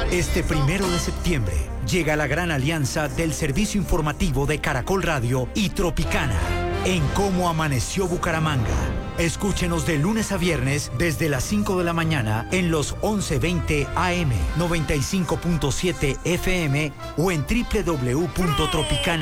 Este 1 de septiembre llega la gran alianza del servicio informativo de Caracol Radio y Tropicana en Cómo Amaneció Bucaramanga. Escúchenos de lunes a viernes desde las 5 de la mañana en los 11:20 AM, 95.7 FM o en www.tropicana.